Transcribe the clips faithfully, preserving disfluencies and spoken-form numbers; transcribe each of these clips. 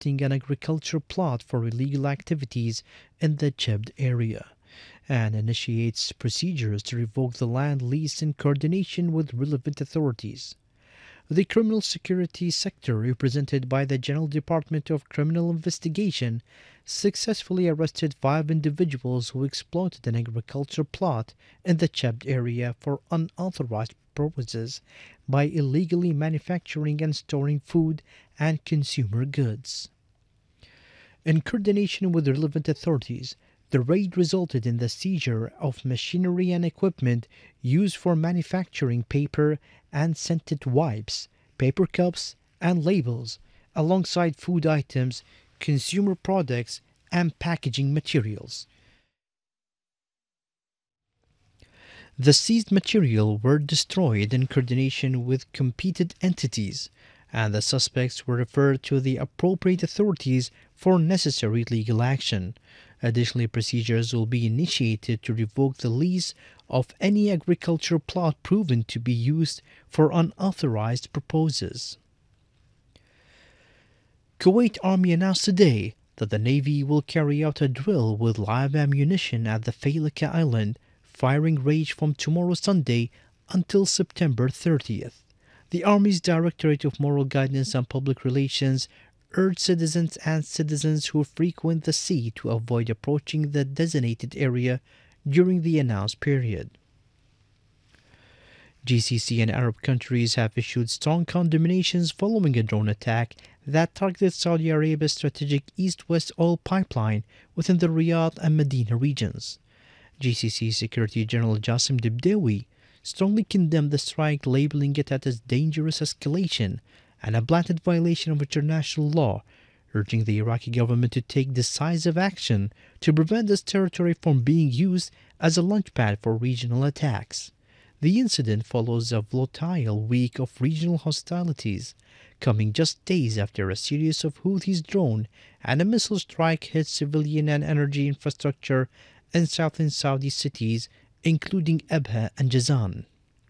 accepting an agricultural plot for illegal activities in the Chebd area, and initiates procedures to revoke the land lease in coordination with relevant authorities. The criminal security sector, represented by the General Department of Criminal Investigation, successfully arrested five individuals who exploited an agricultural plot in the Chebd area for unauthorized purposes by illegally manufacturing and storing food and consumer goods. In coordination with relevant authorities, the raid resulted in the seizure of machinery and equipment used for manufacturing paper and scented wipes, paper cups, and labels, alongside food items, consumer products, and packaging materials. The seized material were destroyed in coordination with competent entities, and the suspects were referred to the appropriate authorities for necessary legal action. Additionally, procedures will be initiated to revoke the lease of any agricultural plot proven to be used for unauthorized purposes. Kuwait Army announced today that the Navy will carry out a drill with live ammunition at the Failaka Island, firing range from tomorrow Sunday until September thirtieth. The Army's Directorate of Moral Guidance and Public Relations urged citizens and citizens who frequent the sea to avoid approaching the designated area during the announced period. G C C and Arab countries have issued strong condemnations following a drone attack that targeted Saudi Arabia's strategic east-west oil pipeline within the Riyadh and Medina regions. G C C Secretary General Jassim Dibdewi strongly condemned the strike, labeling it as dangerous escalation and a blatant violation of international law, urging the Iraqi government to take decisive action to prevent this territory from being used as a launchpad for regional attacks. The incident follows a volatile week of regional hostilities, coming just days after a series of Houthis drone and a missile strike hit civilian and energy infrastructure in southern Saudi cities, including Abha and Jazan.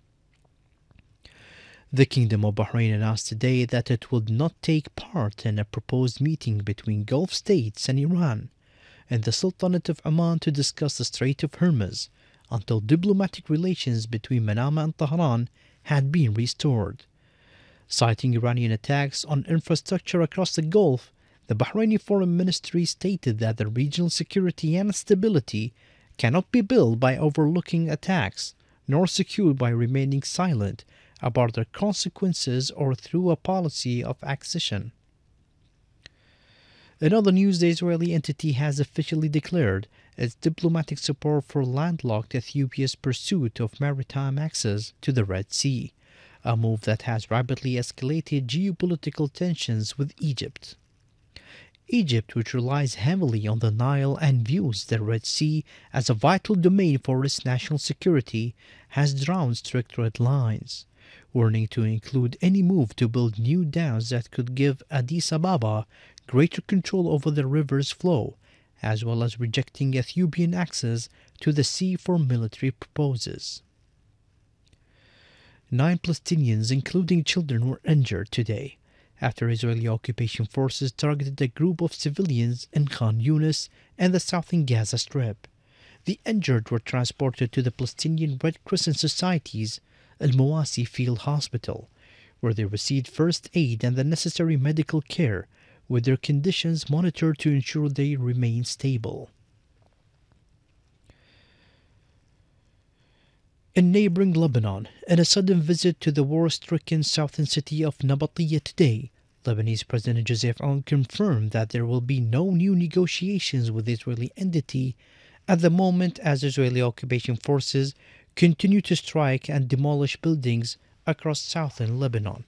The Kingdom of Bahrain announced today that it would not take part in a proposed meeting between Gulf states and Iran and the Sultanate of Oman to discuss the Strait of Hormuz until diplomatic relations between Manama and Tehran had been restored. Citing Iranian attacks on infrastructure across the Gulf, the Bahraini Foreign Ministry stated that the regional security and stability cannot be built by overlooking attacks, nor secured by remaining silent about their consequences or through a policy of accession. In other news, the Israeli entity has officially declared its diplomatic support for landlocked Ethiopia's pursuit of maritime access to the Red Sea, a move that has rapidly escalated geopolitical tensions with Egypt. Egypt, which relies heavily on the Nile and views the Red Sea as a vital domain for its national security, has drawn strict red lines, warning to include any move to build new dams that could give Addis Ababa greater control over the river's flow, as well as rejecting Ethiopian access to the sea for military purposes. Nine Palestinians, including children, were injured today after Israeli occupation forces targeted a group of civilians in Khan Yunis and the southern Gaza Strip. The injured were transported to the Palestinian Red Crescent Society's Al Mawasi Field Hospital, where they received first aid and the necessary medical care, with their conditions monitored to ensure they remain stable. In neighboring Lebanon, in a sudden visit to the war-stricken southern city of Nabateeh today, Lebanese President Joseph Aoun confirmed that there will be no new negotiations with the Israeli entity at the moment as Israeli occupation forces continue to strike and demolish buildings across southern Lebanon.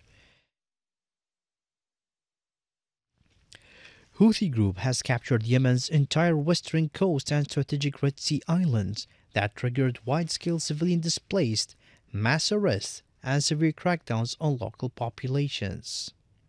Houthi group has captured Yemen's entire western coast and strategic Red Sea islands that triggered wide-scale civilian displaced, mass arrests, and severe crackdowns on local populations.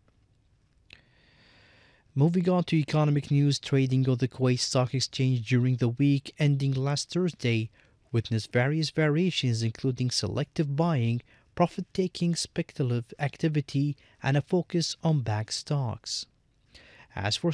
Moving on to economic news, trading on the Kuwait Stock Exchange during the week ending last Thursday witnessed various variations including selective buying, profit-taking, speculative activity, and a focus on backed stocks. As for